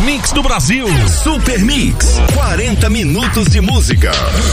Mix do Brasil. Super Mix, 40 minutos de música.